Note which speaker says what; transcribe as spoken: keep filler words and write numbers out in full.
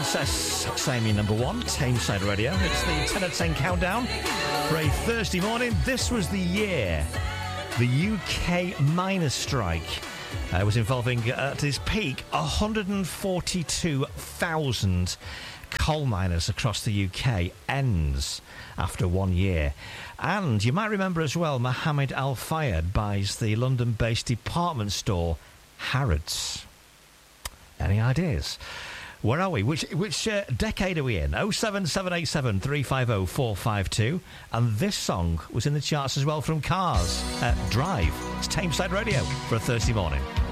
Speaker 1: Princess, Sammy number one, Tameside Radio. It's the ten at ten countdown for a Thursday morning. This was the year the U K miners' strike uh, was involving, uh, at its peak, one hundred forty-two thousand coal miners across the U K ends after one year. And you might remember as well, Mohammed Al-Fayed buys the London-based department store Harrods. Any ideas? Where are we? Which which uh, decade are we in? oh seven seven eight seven, three five oh, four five two. And this song was in the charts as well from Cars. Uh, Drive. It's Tameside Radio for a Thursday morning.